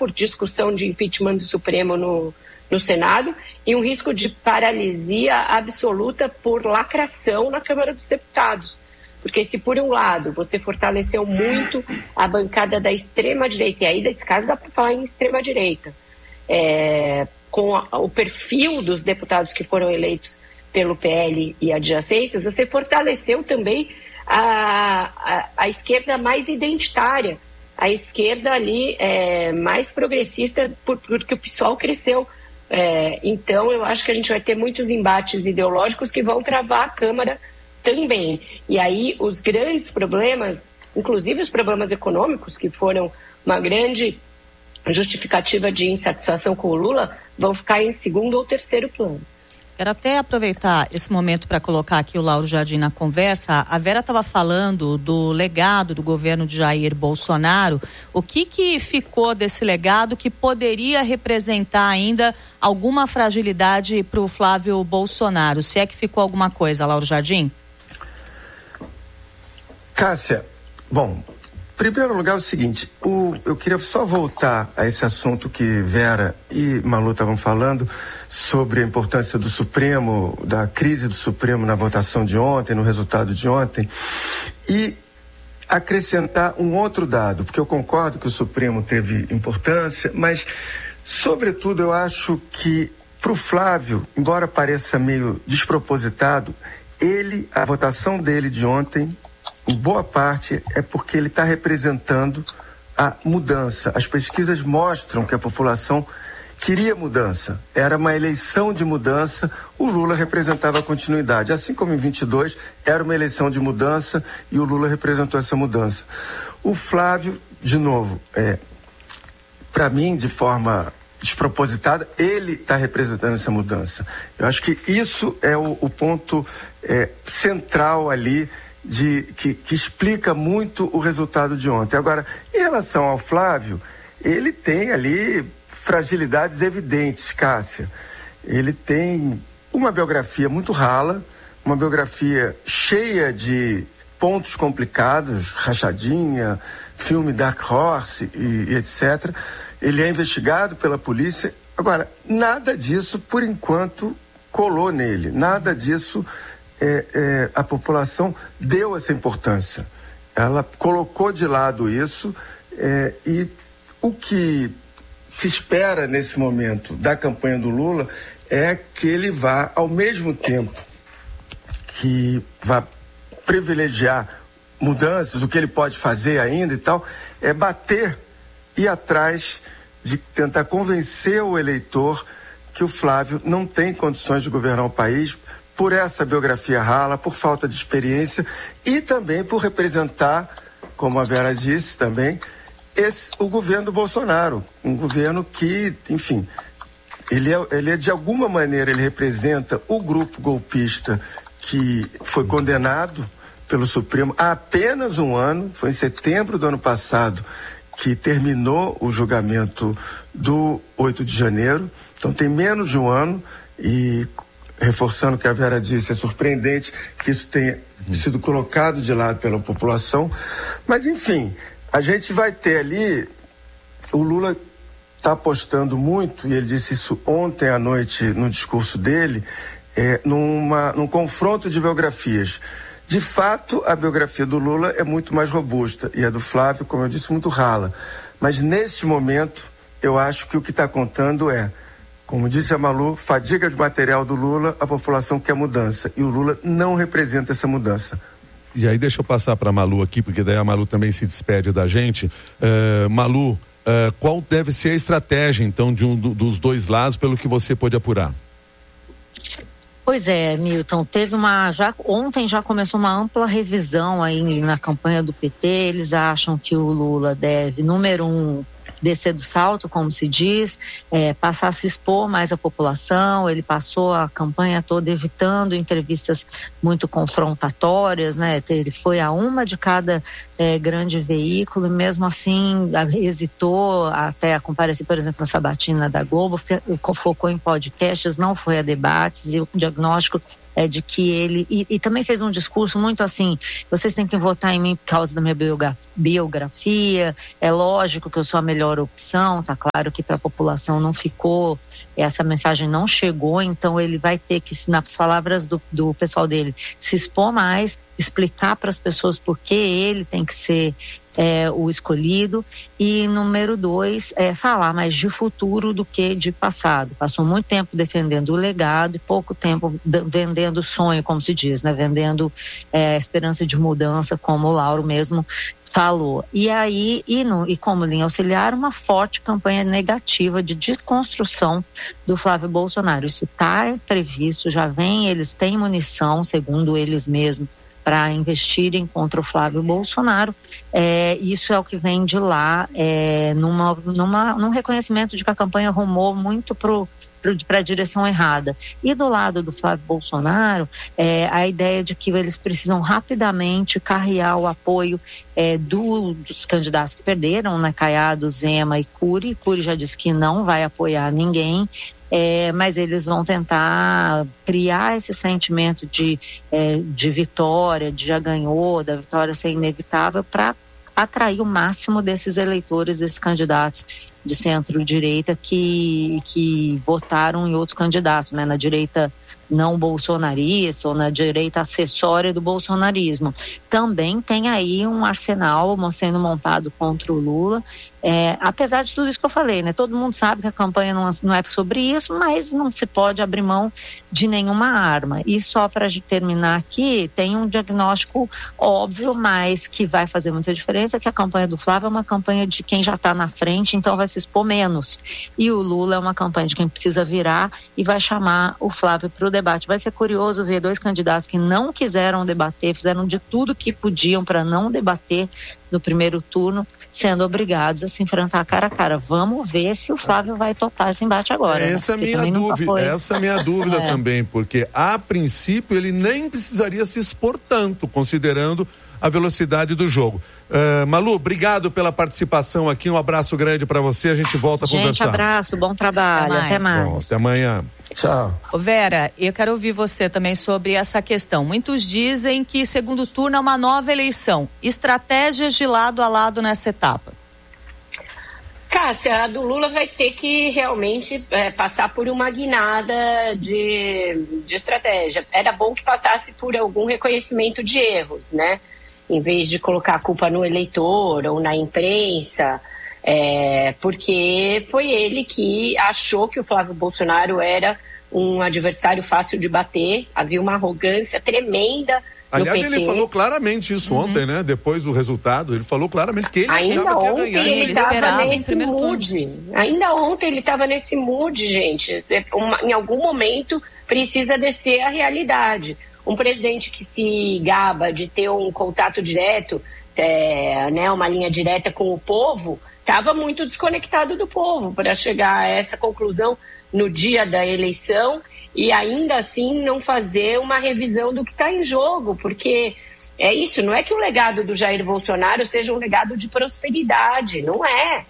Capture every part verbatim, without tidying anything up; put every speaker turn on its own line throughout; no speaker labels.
por discussão de impeachment do Supremo no, no Senado e um risco de paralisia absoluta por lacração na Câmara dos Deputados. Porque se, por um lado, você fortaleceu muito a bancada da extrema-direita, e aí, nesse caso, dá para falar em extrema-direita, é, com a, o perfil dos deputados que foram eleitos pelo P L e adjacências, você fortaleceu também a, a, a esquerda mais identitária, a esquerda ali é, mais progressista, por, porque o PSOL cresceu. É, então, eu acho que a gente vai ter muitos embates ideológicos que vão travar a Câmara também. E aí, os grandes problemas, inclusive os problemas econômicos, que foram uma grande justificativa de insatisfação com o Lula, vão ficar em segundo ou terceiro plano.
Quero até aproveitar esse momento para colocar aqui o Lauro Jardim na conversa. A Vera estava falando do legado do governo de Jair Bolsonaro. O que que ficou desse legado que poderia representar ainda alguma fragilidade para o Flávio Bolsonaro? Se é que ficou alguma coisa, Lauro Jardim?
Cássia, bom, em primeiro lugar é o seguinte, o, eu queria só voltar a esse assunto que Vera e Malu estavam falando sobre a importância do Supremo, da crise do Supremo na votação de ontem, no resultado de ontem, e acrescentar um outro dado, porque eu concordo que o Supremo teve importância, mas, sobretudo, eu acho que para o Flávio, embora pareça meio despropositado, ele, a votação dele de ontem, em boa parte, é porque ele está representando a mudança. As pesquisas mostram que a população queria mudança. Era uma eleição de mudança, o Lula representava a continuidade. Assim como em vinte e dois, era uma eleição de mudança e o Lula representou essa mudança. O Flávio, de novo, é, para mim, de forma despropositada, ele está representando essa mudança. Eu acho que isso é o, o ponto é, central ali, De, que, que explica muito o resultado de ontem. Agora, em relação ao Flávio, ele tem ali fragilidades evidentes, Cássia. Ele tem uma biografia muito rala, uma biografia cheia de pontos complicados, rachadinha, filme Dark Horse e, e etcétera. Ele é investigado pela polícia. Agora, nada disso, por enquanto, colou nele. Nada disso... É, é, a população deu essa importância. Ela colocou de lado isso é, e o que se espera nesse momento da campanha do Lula é que ele vá, ao mesmo tempo que vá privilegiar mudanças, o que ele pode fazer ainda e tal, é bater e ir atrás de tentar convencer o eleitor que o Flávio não tem condições de governar o país por essa biografia rala, por falta de experiência e também por representar, como a Vera disse também, esse, o governo do Bolsonaro, um governo que, enfim, ele é, ele é de alguma maneira, ele representa o grupo golpista que foi condenado pelo Supremo há apenas um ano, foi em setembro do ano passado que terminou o julgamento do oito de janeiro, então tem menos de um ano e... reforçando o que a Vera disse, é surpreendente que isso tenha sido colocado de lado pela população. Mas, enfim, a gente vai ter ali, o Lula está apostando muito, e ele disse isso ontem à noite no discurso dele, é, numa, num confronto de biografias. De fato, a biografia do Lula é muito mais robusta, e a do Flávio, como eu disse, muito rala. Mas, neste momento, eu acho que o que está contando é, como disse a Malu, fadiga de material do Lula, a população quer mudança. E o Lula não representa essa mudança.
E aí deixa eu passar para a Malu aqui, porque daí a Malu também se despede da gente. Uh, Malu, uh, qual deve ser a estratégia, então, de um do, dos dois lados, pelo que você pôde apurar?
Pois é, Milton, teve uma, já, ontem já começou uma ampla revisão aí na campanha do P T. Eles acham que o Lula deve, número um, descer do salto, como se diz, é, passar a se expor mais à população. Ele passou a campanha toda evitando entrevistas muito confrontatórias, né? Ele foi a uma de cada é, grande veículo e mesmo assim hesitou até a comparecer, por exemplo, na sabatina da Globo, focou em podcasts, não foi a debates, e o diagnóstico é é, de que ele, e, e também fez um discurso muito assim, vocês têm que votar em mim por causa da minha biogra- biografia, é lógico que eu sou a melhor opção, tá claro que para a população não ficou, essa mensagem não chegou, então ele vai ter que, nas palavras do, do pessoal dele, se expor mais, explicar para as pessoas por que ele tem que ser é, o escolhido, e número dois, é, falar mais de futuro do que de passado. Passou muito tempo defendendo o legado e pouco tempo d- vendendo o sonho, como se diz, né? Vendendo é, esperança de mudança, como o Lauro mesmo falou. E aí, e, no, e como linha auxiliar, uma forte campanha negativa de desconstrução do Flávio Bolsonaro. Isso está previsto, já vem, eles têm munição, segundo eles mesmos, para investirem contra o Flávio Bolsonaro. É, isso é o que vem de lá, é, numa, numa, num reconhecimento de que a campanha rumou muito pro para a direção errada. E do lado do Flávio Bolsonaro, é, a ideia de que eles precisam rapidamente carrear o apoio é, do, dos candidatos que perderam, né, Caiado, Zema e Cury. Cury já disse que não vai apoiar ninguém, é, mas eles vão tentar criar esse sentimento de, é, de vitória, de já ganhou, da vitória ser inevitável, para atrair o máximo desses eleitores, desses candidatos de centro-direita que, que votaram em outros candidatos, né, na direita não bolsonarista ou na direita acessória do bolsonarismo. Também tem aí um arsenal sendo montado contra o Lula, é, apesar de tudo isso que eu falei, né? Todo mundo sabe que a campanha não, não é sobre isso, mas não se pode abrir mão de nenhuma arma. E só para terminar aqui, tem um diagnóstico óbvio, mas que vai fazer muita diferença, que a campanha do Flávio é uma campanha de quem já está na frente, então vai se expor menos. E o Lula é uma campanha de quem precisa virar e vai chamar o Flávio para o debate. Vai ser curioso ver dois candidatos que não quiseram debater, fizeram de tudo que podiam para não debater no primeiro turno, sendo obrigados a se enfrentar cara a cara. Vamos ver se o Flávio vai topar esse embate agora.
Essa é
né?
minha dúvida, essa é minha dúvida
é.
também, porque a princípio ele nem precisaria se expor tanto, considerando a velocidade do jogo. Uh, Malu, obrigado pela participação aqui, um abraço grande para você, a gente volta a
gente,
conversar.
Gente, abraço, bom trabalho, até mais. Até, mais.
Bom, até amanhã.
Tchau.
Ô Vera, eu quero ouvir você também sobre essa questão. Muitos dizem que segundo turno é uma nova eleição. Estratégias de lado a lado nessa etapa.
Cássia, a do Lula vai ter que realmente é, passar por uma guinada de, de estratégia. Era bom que passasse por algum reconhecimento de erros, né? Em vez de colocar a culpa no eleitor ou na imprensa, é, porque foi ele que achou que o Flávio Bolsonaro era um adversário fácil de bater. Havia uma arrogância tremenda.
Aliás, ele falou claramente isso uhum. ontem, né? Depois do resultado, ele falou claramente que ele
Ainda
achava
ontem
que ia ganhar.
Ele estava nesse mood. Ainda ontem ele estava nesse mood, gente. Uma, em algum momento precisa descer a realidade. Um presidente que se gaba de ter um contato direto, é, né, uma linha direta com o povo, estava muito desconectado do povo para chegar a essa conclusão no dia da eleição e ainda assim não fazer uma revisão do que está em jogo, porque é isso, não é que o legado do Jair Bolsonaro seja um legado de prosperidade, não é.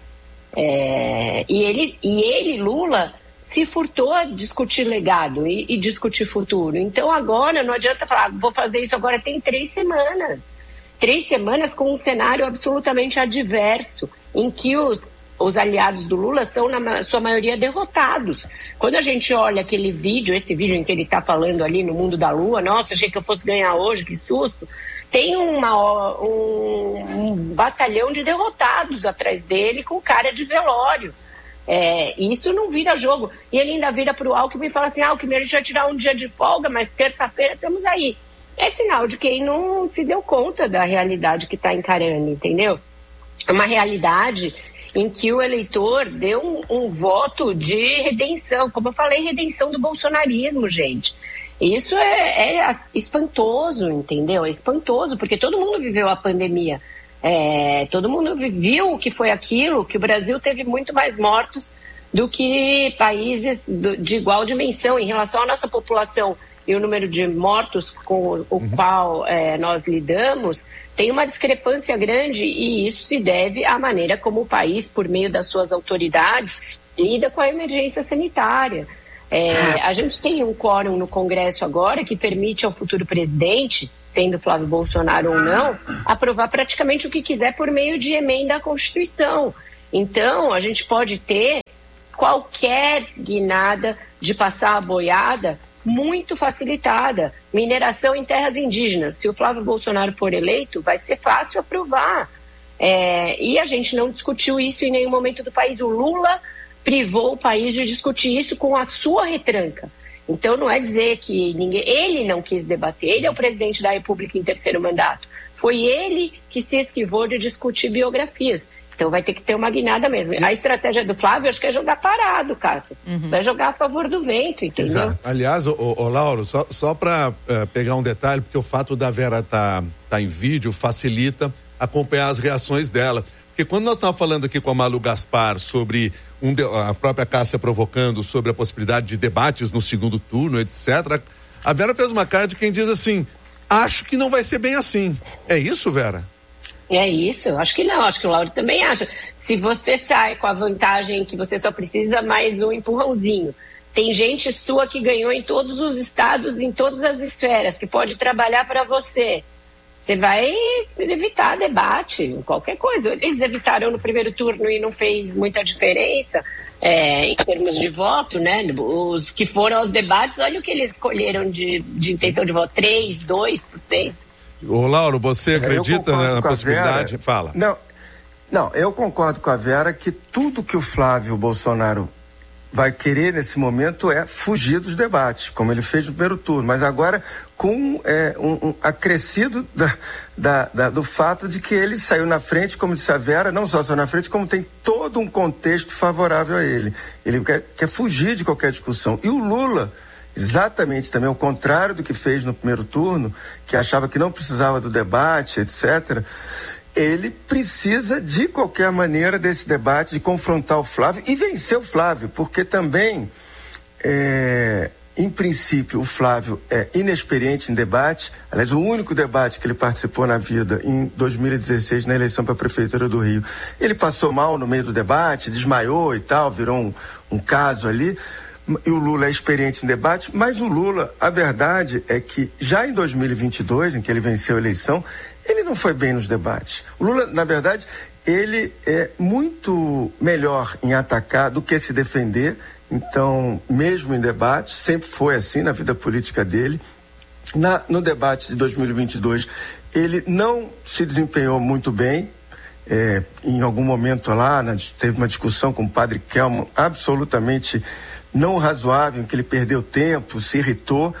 é e, ele, e ele, Lula, se furtou a discutir legado e, e discutir futuro. Então agora não adianta falar, vou fazer isso agora, tem três semanas. Três semanas com um cenário absolutamente adverso, em que os, os aliados do Lula são, na sua maioria, derrotados. Quando a gente olha aquele vídeo, esse vídeo em que ele está falando ali no mundo da lua, nossa, achei que eu fosse ganhar hoje, que susto, tem uma, um, um batalhão de derrotados atrás dele com cara de velório. É, isso não vira jogo. E ele ainda vira para o Alckmin e fala assim, Alckmin, a gente vai tirar um dia de folga, mas terça-feira estamos aí. É sinal de quem não se deu conta da realidade que está encarando, entendeu? É uma realidade em que o eleitor deu um, um voto de redenção, como eu falei, redenção do bolsonarismo, gente. Isso é, é espantoso, entendeu? É espantoso, porque todo mundo viveu a pandemia. É, todo mundo viu o que foi aquilo, que o Brasil teve muito mais mortos do que países do, de igual dimensão em relação à nossa população e o número de mortos com o qual é, nós lidamos, tem uma discrepância grande e isso se deve à maneira como o país, por meio das suas autoridades, lida com a emergência sanitária. É, a gente tem um quórum no Congresso agora que permite ao futuro presidente, sendo Flávio Bolsonaro ou não, aprovar praticamente o que quiser por meio de emenda à Constituição. Então, a gente pode ter qualquer guinada de passar a boiada muito facilitada. Mineração em terras indígenas. Se o Flávio Bolsonaro for eleito, vai ser fácil aprovar. É, e a gente não discutiu isso em nenhum momento do país. O Lula privou o país de discutir isso com a sua retranca. Então não é dizer que ninguém, ele não quis debater, ele é o presidente da República em terceiro mandato. Foi ele que se esquivou de discutir biografias. Então vai ter que ter uma guinada mesmo. A estratégia do Flávio, acho que é jogar parado, Cássio. Uhum. Vai jogar a favor do vento, entendeu?
Exato. Aliás, ô, ô, Lauro, só, só para uh, pegar um detalhe, porque o fato da Vera estar tá, tá em vídeo facilita acompanhar as reações dela. Porque quando nós estávamos falando aqui com a Malu Gaspar sobre um de, a própria Cássia provocando sobre a possibilidade de debates no segundo turno, etcétera, a Vera fez uma cara de quem diz assim, acho que não vai ser bem assim. É isso, Vera?
É isso, eu acho que não, acho que o Lauro também acha. Se você sai com a vantagem que você só precisa mais um empurrãozinho, tem gente sua que ganhou em todos os estados, em todas as esferas, que pode trabalhar para você. Você vai evitar debate, qualquer coisa. Eles evitaram no primeiro turno e não fez muita diferença é, em termos de voto, né? Os que foram aos debates, olha o que eles escolheram de, de intenção de voto, três, dois por cento.
Ô Lauro, você acredita na possibilidade? Fala.
Não, não, eu concordo com a Vera que tudo que o Flávio Bolsonaro vai querer nesse momento é fugir dos debates, como ele fez no primeiro turno, mas agora com é, um, um acrescido da, da, da, do fato de que ele saiu na frente, como disse a Vera, não só saiu na frente, como tem todo um contexto favorável a ele. Ele quer, quer fugir de qualquer discussão. E o Lula, exatamente também ao contrário do que fez no primeiro turno, que achava que não precisava do debate, etcétera, ele precisa de qualquer maneira desse debate, de confrontar o Flávio e vencer o Flávio, porque também, é, em princípio, o Flávio é inexperiente em debate. Aliás, o único debate que ele participou na vida em dois mil e dezesseis, na eleição para a Prefeitura do Rio, ele passou mal no meio do debate, desmaiou e tal, virou um, um caso ali. E o Lula é experiente em debate, mas o Lula, a verdade é que já em dois mil e vinte e dois, em que ele venceu a eleição, ele não foi bem nos debates. O Lula, na verdade, ele é muito melhor em atacar do que se defender. Então, mesmo em debate, sempre foi assim na vida política dele. Na, no debate de dois mil e vinte e dois, ele não se desempenhou muito bem. É, em algum momento lá, na, teve uma discussão com o padre Kelman absolutamente não razoável, em que ele perdeu tempo, se irritou.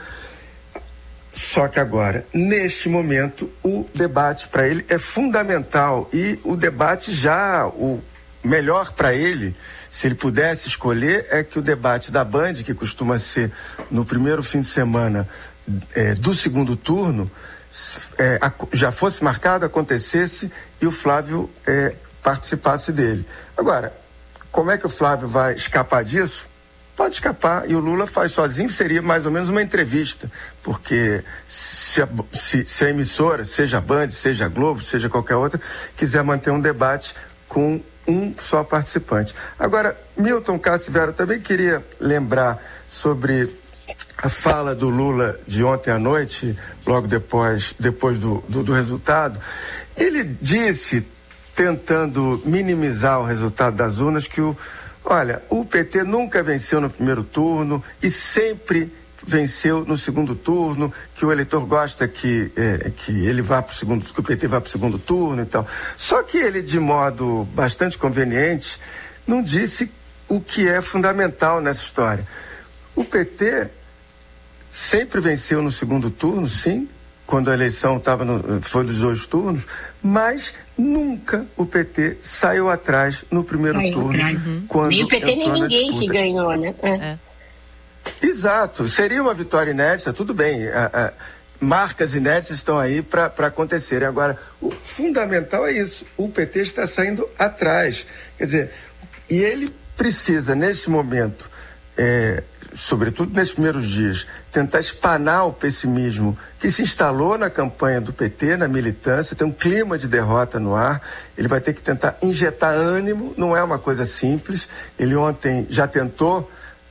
Só que agora, neste momento, o debate para ele é fundamental e o debate já, o melhor para ele, se ele pudesse escolher, é que o debate da Band, que costuma ser no primeiro fim de semana é, do segundo turno, é, a, já fosse marcado, acontecesse e o Flávio é, participasse dele. Agora, como é que o Flávio vai escapar disso? Pode escapar, e o Lula faz sozinho, seria mais ou menos uma entrevista, porque se a, se, se a emissora, seja a Band, seja a Globo, seja qualquer outra, quiser manter um debate com um só participante. Agora, Milton, Cássio e Vera, também queria lembrar sobre a fala do Lula de ontem à noite, logo depois, depois do, do, do resultado. Ele disse, tentando minimizar o resultado das urnas, que o Olha, o P T nunca venceu no primeiro turno e sempre venceu no segundo turno, que o eleitor gosta que, é, que ele vá para o segundo, que o P T vá para o segundo turno e tal. Só que ele, de modo bastante conveniente, não disse o que é fundamental nessa história. O P T sempre venceu no segundo turno, sim, quando a eleição tava no, foi dos dois turnos, mas nunca o P T saiu atrás no primeiro
saiu
turno.
Uhum. Quando nem o P T nem ninguém que ganhou, né? É. É.
Exato, seria uma vitória inédita, tudo bem. A, a, marcas inéditas estão aí para acontecerem. Agora, o fundamental é isso, o P T está saindo atrás. Quer dizer, e ele precisa, nesse momento, é, sobretudo nesses primeiros dias, tentar espanar o pessimismo que se instalou na campanha do P T, na militância, tem um clima de derrota no ar. Ele vai ter que tentar injetar ânimo, não é uma coisa simples. Ele ontem já tentou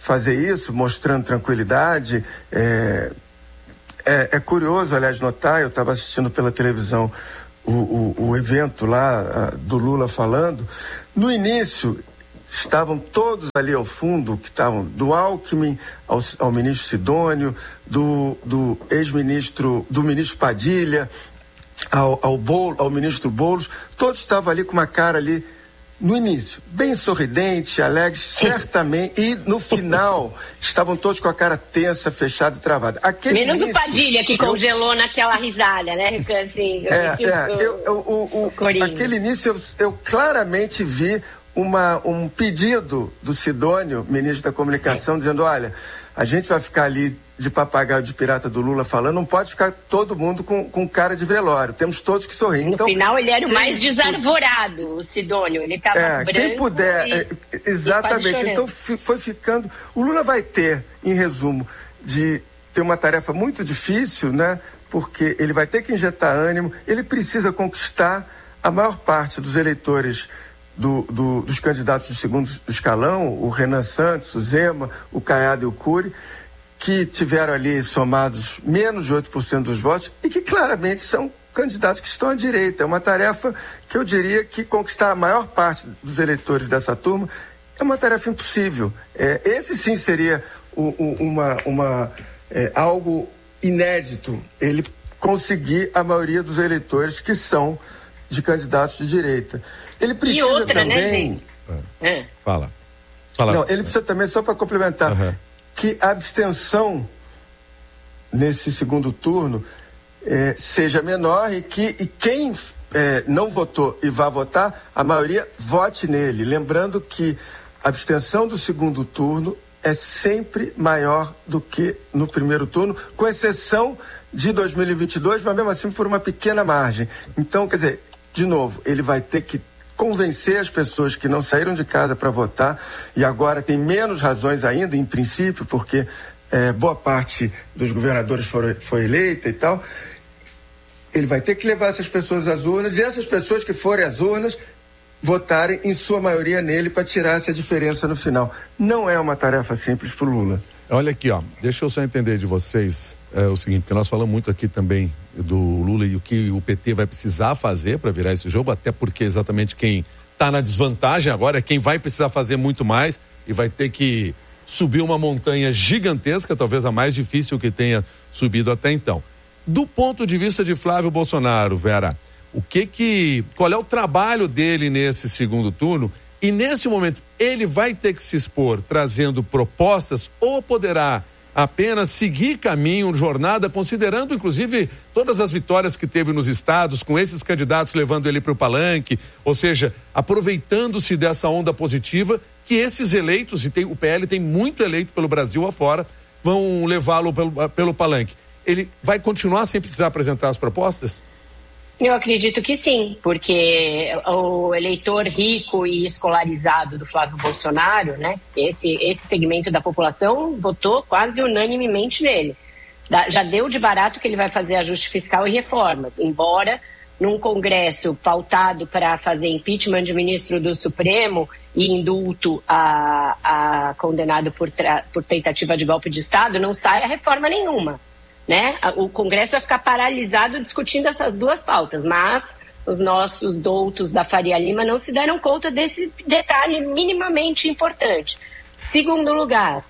fazer isso, mostrando tranquilidade. É, é, é curioso, aliás, notar, eu estava assistindo pela televisão o, o, o evento lá a, do Lula falando. No início, estavam todos ali ao fundo, que estavam do Alckmin ao, ao ministro Sidônio, do, do ex-ministro, do ministro Padilha, ao, ao, Boulos, ao ministro Boulos, todos estavam ali com uma cara ali, no início, bem sorridente, alegres, certamente, e no final estavam todos com a cara tensa, fechada e travada. Aquele
Menos
início,
o Padilha, que
eu...
congelou naquela risada, né? Assim,
é,
eu,
é, eu, eu, o, o, aquele início eu, eu claramente vi uma, um pedido do Sidônio, ministro da Comunicação, é. dizendo, olha, a gente vai ficar ali de papagaio de pirata do Lula falando, não pode ficar todo mundo com, com cara de velório, temos todos que sorrir.
No
então,
final ele era o
quem,
mais desarvorado, o Sidônio, ele estava
é,
branco
quem puder,
e,
é, exatamente, então foi ficando, o Lula vai ter, em resumo, de ter uma tarefa muito difícil, né, porque ele vai ter que injetar ânimo, ele precisa conquistar a maior parte dos eleitores Do, do, dos candidatos do segundo escalão, o Renan Santos, o Zema, o Caiado e o Cury, que tiveram ali somados menos de oito por cento dos votos e que claramente são candidatos que estão à direita. É uma tarefa que eu diria que conquistar a maior parte dos eleitores dessa turma é uma tarefa impossível. É, esse sim seria o, o, uma, uma, é, algo inédito, ele conseguir a maioria dos eleitores que são de candidatos de direita. Ele precisa
e outra,
também...
né, gente?
É. Fala. Fala.
Não, ele precisa também, só para complementar, uhum. que a abstenção nesse segundo turno eh, seja menor e que e quem eh, não votou e vá votar, a maioria vote nele. Lembrando que a abstenção do segundo turno é sempre maior do que no primeiro turno, com exceção de dois mil e vinte e dois, mas mesmo assim por uma pequena margem. Então, quer dizer, de novo, ele vai ter que convencer as pessoas que não saíram de casa para votar e agora tem menos razões ainda, em princípio, porque é, boa parte dos governadores foram, foi eleita e tal. Ele vai ter que levar essas pessoas às urnas e essas pessoas que forem às urnas votarem em sua maioria nele para tirar essa diferença no final. Não é uma tarefa simples para o Lula.
Olha aqui, ó, deixa eu só entender de vocês é, o seguinte, porque nós falamos muito aqui também do Lula e o que o P T vai precisar fazer para virar esse jogo, até porque exatamente quem está na desvantagem agora é quem vai precisar fazer muito mais e vai ter que subir uma montanha gigantesca, talvez a mais difícil que tenha subido até então. Do ponto de vista de Flávio Bolsonaro, Vera, o que que, qual é o trabalho dele nesse segundo turno? E nesse momento, ele vai ter que se expor trazendo propostas ou poderá apenas seguir caminho, jornada, considerando inclusive todas as vitórias que teve nos estados, com esses candidatos levando ele para o palanque, ou seja, aproveitando-se dessa onda positiva que esses eleitos, e tem, o P L tem muito eleito pelo Brasil afora, vão levá-lo pelo, pelo palanque. Ele vai continuar sem precisar apresentar as propostas?
Eu acredito que sim, porque o eleitor rico e escolarizado do Flávio Bolsonaro, né, esse, esse segmento da população votou quase unanimemente nele. Já deu de barato que ele vai fazer ajuste fiscal e reformas, embora num Congresso pautado para fazer impeachment de ministro do Supremo e indulto a, a condenado por, tra, por tentativa de golpe de Estado, não saia reforma nenhuma. Né? O Congresso vai ficar paralisado discutindo essas duas pautas, mas os nossos doutos da Faria Lima não se deram conta desse detalhe minimamente importante. Segundo lugar,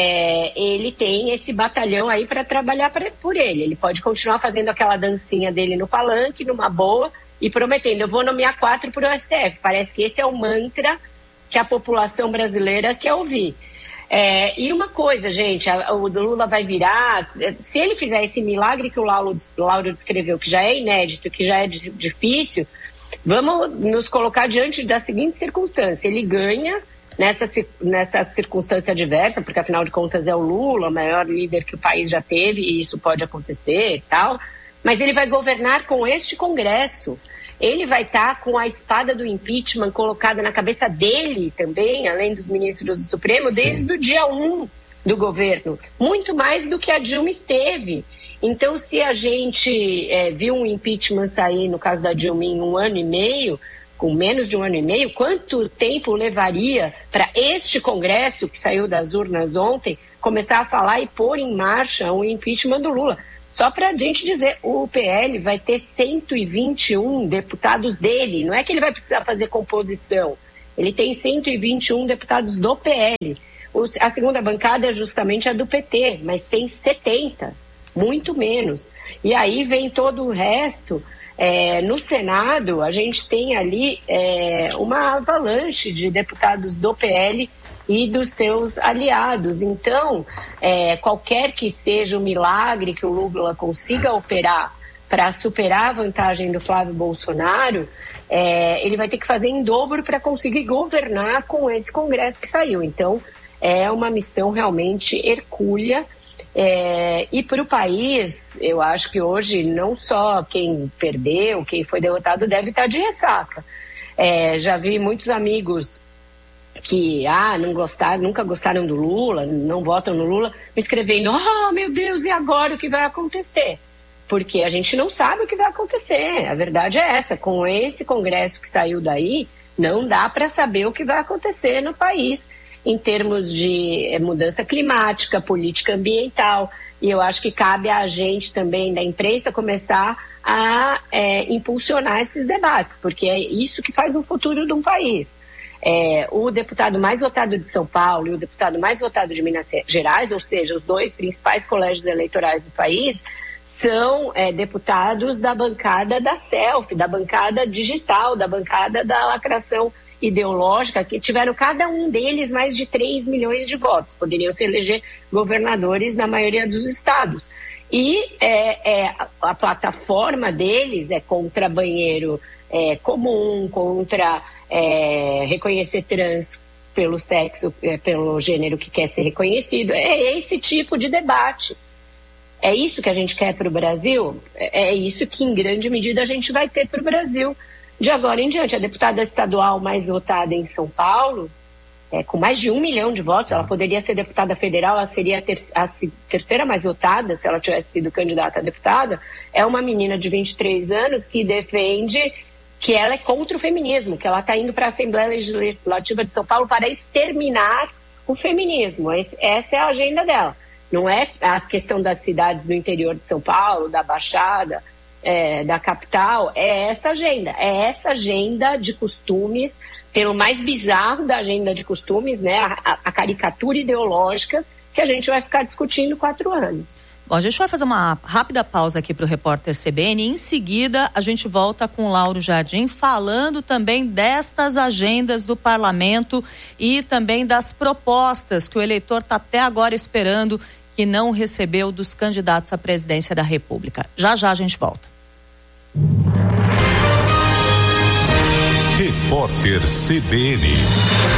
é, ele tem esse batalhão aí para trabalhar pra, por ele. Ele pode continuar fazendo aquela dancinha dele no palanque, numa boa, e prometendo, eu vou nomear quatro para o S T F. Parece que esse é o mantra que a população brasileira quer ouvir. É, e uma coisa, gente, a, o Lula vai virar, se ele fizer esse milagre que o Lauro, Lauro descreveu, que já é inédito, que já é d- difícil, vamos nos colocar diante da seguinte circunstância: ele ganha nessa, nessa circunstância adversa, porque afinal de contas é o Lula, o maior líder que o país já teve, e isso pode acontecer e tal, mas ele vai governar com este Congresso. Ele vai estar com a espada do impeachment colocada na cabeça dele também, além dos ministros do Supremo, desde Sim. o dia um do governo. Muito mais do que a Dilma esteve. Então, se a gente é, viu um impeachment sair, no caso da Dilma, em um ano e meio, com menos de um ano e meio, quanto tempo levaria para este Congresso, que saiu das urnas ontem, começar a falar e pôr em marcha o impeachment do Lula? Só para a gente dizer, o P L vai ter cento e vinte e um deputados dele, não é que ele vai precisar fazer composição, ele tem cento e vinte e um deputados do P L. O, a segunda bancada é justamente a do P T, mas tem setenta, muito menos. E aí vem todo o resto. É, no Senado, a gente tem ali é, uma avalanche de deputados do P L e dos seus aliados. Então, é, qualquer que seja o milagre que o Lula consiga operar para superar a vantagem do Flávio Bolsonaro, é, ele vai ter que fazer em dobro para conseguir governar com esse Congresso que saiu. Então, é uma missão realmente hercúlea. É, e para o país, eu acho que hoje não só quem perdeu, quem foi derrotado deve estar de ressaca. É, já vi muitos amigos que ah, não gostaram, nunca gostaram do Lula, não votam no Lula, me escrevendo, oh meu Deus, e agora o que vai acontecer? Porque a gente não sabe o que vai acontecer, a verdade é essa, com esse Congresso que saiu daí, não dá para saber o que vai acontecer no país, em termos de mudança climática, política ambiental, e eu acho que cabe a gente também, da imprensa, começar a é, impulsionar esses debates, porque é isso que faz o futuro de um país. É, o deputado mais votado de São Paulo e o deputado mais votado de Minas Gerais, ou seja, os dois principais colégios eleitorais do país, são é, deputados da bancada da selfie, da bancada digital, da bancada da lacração ideológica, que tiveram cada um deles mais de três milhões de votos, poderiam se eleger governadores na maioria dos estados. E é, é, a, a plataforma deles é contra banheiro é, comum, contra é, reconhecer trans pelo sexo, é, pelo gênero que quer ser reconhecido. É esse tipo de debate. É isso que a gente quer para o Brasil? É, é isso que, em grande medida, a gente vai ter para o Brasil de agora em diante. A deputada estadual mais votada em São Paulo, é, com mais de um milhão de votos, ela poderia ser deputada federal, ela seria a, ter a terceira mais votada se ela tivesse sido candidata a deputada. É uma menina de vinte e três anos que defende que ela é contra o feminismo, que ela está indo para a Assembleia Legislativa de São Paulo para exterminar o feminismo. Essa é a agenda dela. Não é a questão das cidades do interior de São Paulo, da Baixada, É, da capital, é essa agenda, é essa agenda de costumes, tem o mais bizarro da agenda de costumes, né, a, a caricatura ideológica que a gente vai ficar discutindo quatro anos.
Bom, a gente vai fazer uma rápida pausa aqui para o repórter C B N e em seguida a gente volta com o Lauro Jardim falando também destas agendas do parlamento e também das propostas que o eleitor está até agora esperando que não recebeu dos candidatos à presidência da República. Já já a gente volta.
Repórter C B N.